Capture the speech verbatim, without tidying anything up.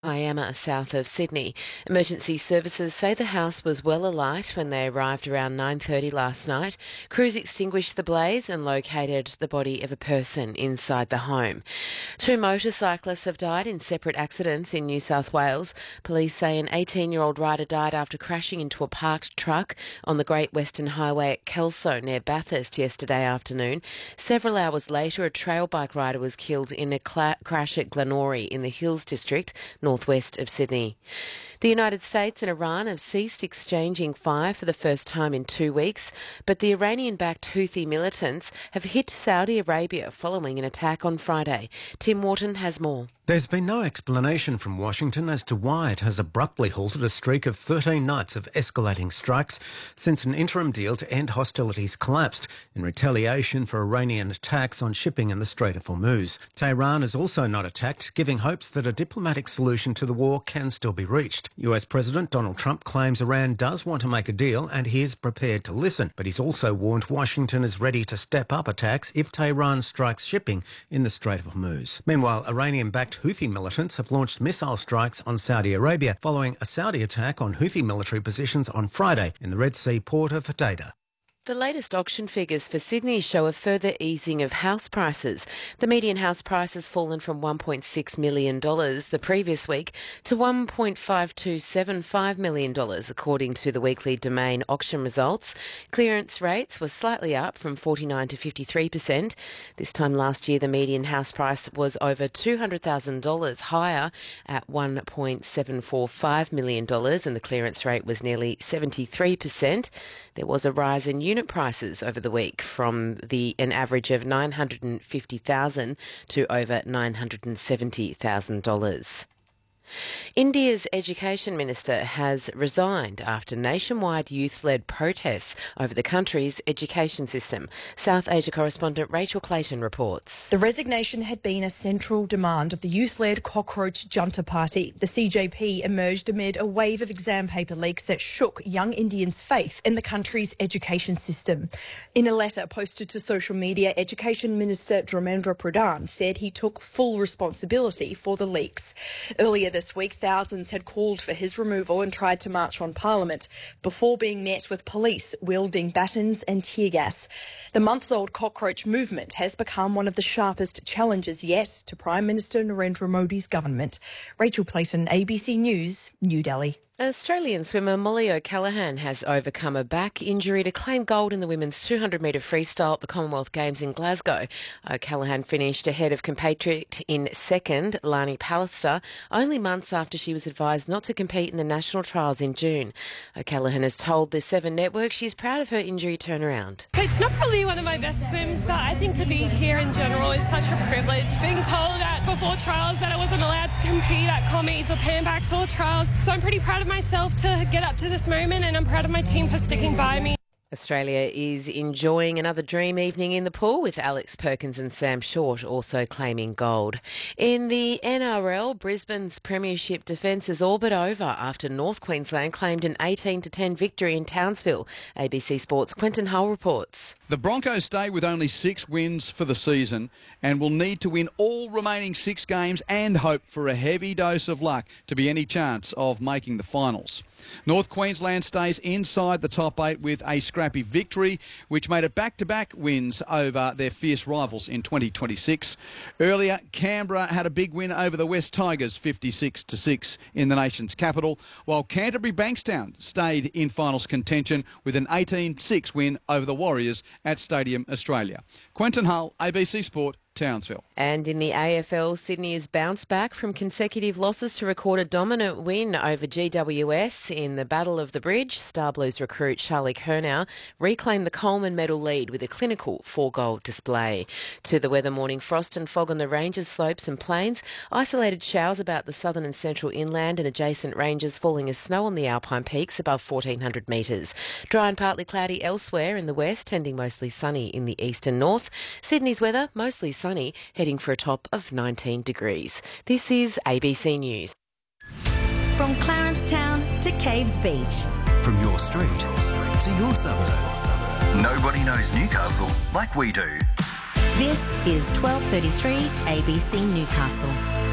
Iama, south of Sydney. Emergency services say the house was well alight when they arrived around nine thirty last night. Crews extinguished the blaze and located the body of a person inside the home. Two motorcyclists have died in separate accidents in New South Wales. Police say an eighteen-year-old rider died after crashing into a parked truck on the Great Western Highway at Kelso near Bathurst yesterday afternoon. Several hours later, a trail bike rider was killed in a cla- crash at Glenorrey in the Hills District, northwest of Sydney. The United States and Iran have ceased exchanging fire for the first time in two weeks, but the Iranian-backed Houthi militants have hit Saudi Arabia following an attack on Friday. Tim Wharton has more. There's been no explanation from Washington as to why it has abruptly halted a streak of thirteen nights of escalating strikes since an interim deal to end hostilities collapsed in retaliation for Iranian attacks on shipping in the Strait of Hormuz. Tehran has also not attacked, giving hopes that a diplomatic solution to the war can still be reached. U S President Donald Trump claims Iran does want to make a deal and he is prepared to listen, but he's also warned Washington is ready to step up attacks if Tehran strikes shipping in the Strait of Hormuz. Meanwhile, Iranian-backed Houthi militants have launched missile strikes on Saudi Arabia following a Saudi attack on Houthi military positions on Friday in the Red Sea port of Hodeidah. The latest auction figures for Sydney show a further easing of house prices. The median house price has fallen from one point six million dollars the previous week to one point five two seven five million dollars, according to the weekly Domain auction results. Clearance rates were slightly up from forty-nine to fifty-three percent. This time last year, the median house price was over two hundred thousand dollars higher at one point seven four five million dollars, and the clearance rate was nearly seventy-three percent. There was a rise in unit prices over the week from the an average of nine hundred fifty thousand dollars to over nine hundred seventy thousand dollars. India's Education Minister has resigned after nationwide youth-led protests over the country's education system. South Asia correspondent Rachel Clayton reports. The resignation had been a central demand of the youth-led Cockroach Junta Party. The C J P emerged amid a wave of exam paper leaks that shook young Indians' faith in the country's education system. In a letter posted to social media, Education Minister Dharmendra Pradhan said he took full responsibility for the leaks. Earlier this This week, thousands had called for his removal and tried to march on Parliament before being met with police wielding batons and tear gas. The months-old cockroach movement has become one of the sharpest challenges yet to Prime Minister Narendra Modi's government. Rachel Clayton, A B C News, New Delhi. Australian swimmer Molly O'Callaghan has overcome a back injury to claim gold in the women's two hundred metre freestyle at the Commonwealth Games in Glasgow. O'Callaghan finished ahead of compatriot in second, Lani Pallister, only months after she was advised not to compete in the national trials in June. O'Callaghan has told the Seven Network she's proud of her injury turnaround. It's not probably one of my best swims, but I think to be here in general is such a privilege. Being told that before trials that I wasn't allowed to compete at commies or panbacks or trials, so I'm pretty proud of myself to get up to this moment, and I'm proud of my team for sticking by me. Australia is enjoying another dream evening in the pool with Alex Perkins and Sam Short also claiming gold. In the N R L, Brisbane's premiership defence is all but over after North Queensland claimed an eighteen to ten victory in Townsville. A B C Sports' Quentin Hull reports. The Broncos stay with only six wins for the season and will need to win all remaining six games and hope for a heavy dose of luck to be any chance of making the finals. North Queensland stays inside the top eight with a scrappy victory, which made it back-to-back wins over their fierce rivals in twenty twenty-six. Earlier, Canberra had a big win over the West Tigers, fifty-six to six in the nation's capital, while Canterbury Bankstown stayed in finals contention with an eighteen six win over the Warriors at Stadium Australia. Quentin Hull, A B C Sport, Townsville. And in the A F L, Sydney has bounced back from consecutive losses to record a dominant win over G W S in the Battle of the Bridge. Star Blues recruit Charlie Curnow reclaimed the Coleman medal lead with a clinical four-goal display. To the weather, morning frost and fog on the ranges, slopes and plains, isolated showers about the southern and central inland and adjacent ranges, falling as snow on the alpine peaks above fourteen hundred metres. Dry and partly cloudy elsewhere in the west, tending mostly sunny in the east and north. Sydney's weather, mostly sunny, heading for a top of nineteen degrees. This is A B C News. From Clarencetown to Caves Beach. From your street to your suburb. Nobody knows Newcastle like we do. This is twelve thirty-three A B C Newcastle.